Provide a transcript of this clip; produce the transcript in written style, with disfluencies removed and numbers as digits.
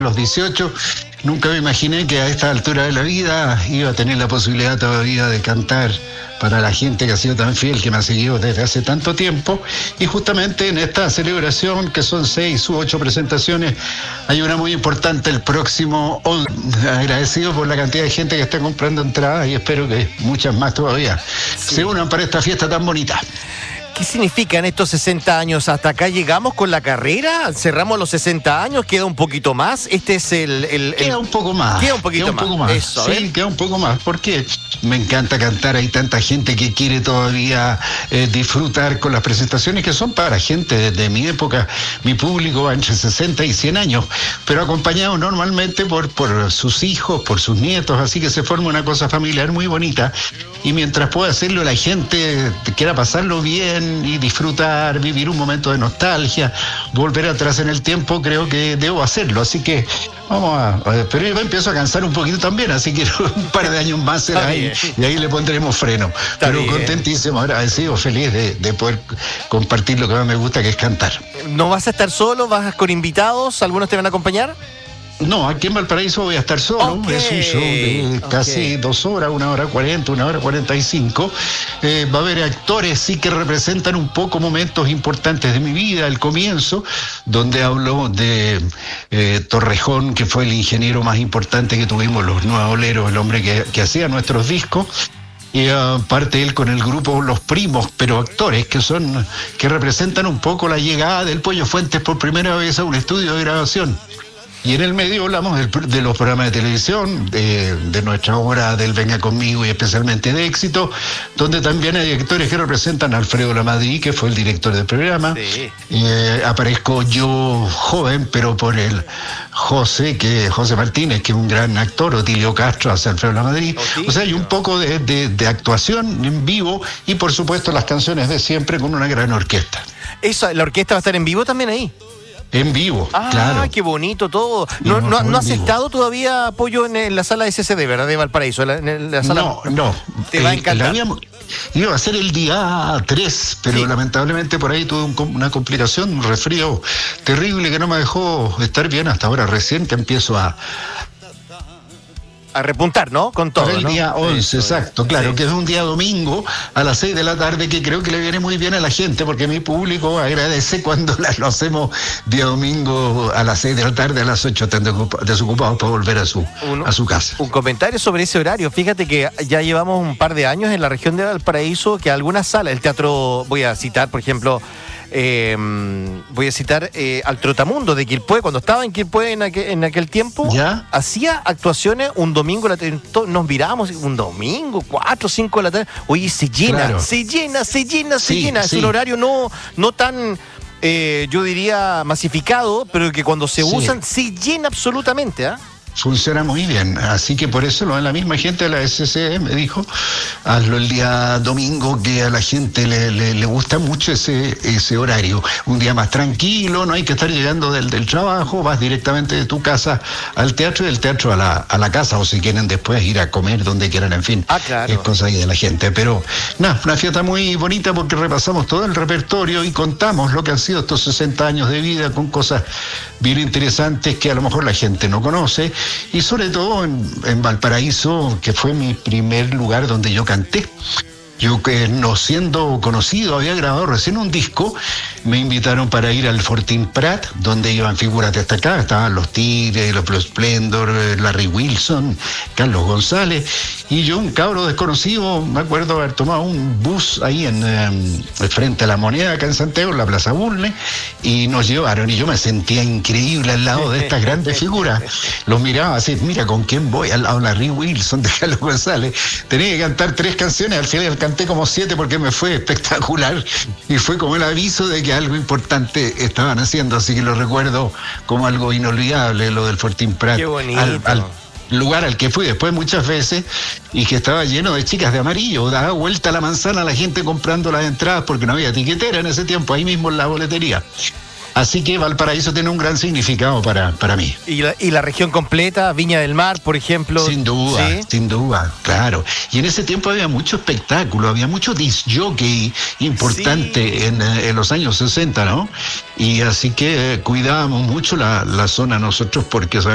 los 18. Nunca me imaginé que a esta altura de la vida iba a tener la posibilidad todavía de cantar para la gente que ha sido tan fiel, que me ha seguido desde hace tanto tiempo. Y justamente en esta celebración, que son 6 u 8 presentaciones, hay una muy importante el próximo 11. Agradecido por la cantidad de gente que está comprando entradas y espero que muchas más todavía se unan para esta fiesta tan bonita. ¿Qué significan estos 60 años? ¿Hasta acá llegamos con la carrera? ¿Cerramos los 60 años? ¿Queda un poquito más? Este es Queda un poco más. Queda un poquito más. Eso, sí, queda un poco más. Porque me encanta cantar. Hay tanta gente que quiere todavía disfrutar con las presentaciones que son para gente de mi época. Mi público va entre 60 y 100 años, pero acompañado normalmente por sus hijos, por sus nietos. Así que se forma una cosa familiar muy bonita. Y mientras pueda hacerlo la gente quiera pasarlo bien y disfrutar, vivir un momento de nostalgia, volver atrás en el tiempo, creo que debo hacerlo. Así que vamos a ver, pero yo empiezo a cansar un poquito también, así que un par de años más será ahí, y ahí le pondremos freno. Pero contentísimo, agradecido, feliz de poder compartir lo que más me gusta, que es cantar. ¿No vas a estar solo? ¿Vas con invitados? ¿Algunos te van a acompañar? No, aquí en Valparaíso voy a estar solo. Okay. Es un show de casi 2 horas, 1 hora 40, 1 hora 45. Va a haber actores, sí, que representan un poco momentos importantes de mi vida, el comienzo, donde hablo de Torrejón, que fue el ingeniero más importante que tuvimos los Nueva Oleros, el hombre que hacía nuestros discos. Y aparte él con el grupo Los Primos, pero actores que representan un poco la llegada del Pollo Fuentes por primera vez a un estudio de grabación. Y en el medio hablamos de los programas de televisión, de nuestra obra del Venga Conmigo y especialmente de Éxito, donde también hay actores que representan a Alfredo Lamadrid, que fue el director del programa. Sí. Aparezco yo joven, pero por el José Martínez, que es un gran actor, Otilio Castro hace Alfredo Lamadrid. O sea, hay un poco de actuación en vivo y por supuesto las canciones de siempre con una gran orquesta. ¿La orquesta va a estar en vivo también ahí? En vivo, claro. ¡Ah, qué bonito todo! ¿No has estado todavía, Pollo, en la sala de SCD, ¿verdad? De Valparaíso. En la sala... No. Te va a encantar. Iba a ser el día 3, pero lamentablemente por ahí tuve una complicación, un resfrío terrible que no me dejó estar bien hasta ahora. Recién que empiezo a repuntar, ¿no? Con todo, el día 11, exacto, claro, que es un día domingo a las 6 de la tarde, que creo que le viene muy bien a la gente, porque mi público agradece cuando lo hacemos día domingo a las 6 de la tarde, a las 8 están desocupados para volver a su casa. Un comentario sobre ese horario. Fíjate que ya llevamos un par de años en la región de Valparaíso que algunas salas, el teatro, voy a citar, por ejemplo, al Trotamundo de Quilpué, cuando estaba en Quilpué en aquel tiempo, hacía actuaciones un domingo, nos mirábamos un domingo, 4 o 5 de la tarde, oye, se llena. Es un horario no tan, yo diría, masificado, pero que cuando se usan, se llena absolutamente, Funciona muy bien, así que por eso la misma gente de la SCE me dijo, hazlo el día domingo, que a la gente le gusta mucho ese horario, un día más tranquilo, no hay que estar llegando del trabajo, vas directamente de tu casa al teatro y del teatro a la casa, o si quieren después ir a comer donde quieran, en fin, claro. Es cosa ahí de la gente, pero nada, una fiesta muy bonita porque repasamos todo el repertorio y contamos lo que han sido estos 60 años de vida con cosas bien interesantes que a lo mejor la gente no conoce. Y sobre todo en Valparaíso, que fue mi primer lugar donde yo canté. Yo, que no siendo conocido, había grabado recién un disco, me invitaron para ir al Fortín Prat, donde iban figuras destacadas, estaban los Tigres, los Blue Splendor, Larry Wilson, Carlos González, y yo, un cabro desconocido, me acuerdo haber tomado un bus ahí frente a la Moneda, acá en Santiago, en la Plaza Bulnes, y nos llevaron, y yo me sentía increíble al lado de estas grandes figuras. Los miraba así, mira, ¿con quién voy? Al lado de Larry Wilson, de Carlos González. Tenía que cantar 3 canciones, al final canté como 7 porque me fue espectacular y fue como el aviso de que algo importante estaban haciendo, así que lo recuerdo como algo inolvidable, lo del Fortín Prat. Qué bonito. Al lugar al que fui después muchas veces y que estaba lleno de chicas de amarillo, daba vuelta a la manzana la gente comprando las entradas porque no había tiquetera en ese tiempo, ahí mismo en la boletería. Así que Valparaíso tiene un gran significado para mí. ¿Y la región completa, Viña del Mar, por ejemplo? Sin duda, claro. Y en ese tiempo había mucho espectáculo, había mucho disc jockey importante en los años 60, ¿no? Y así que cuidábamos mucho la zona nosotros porque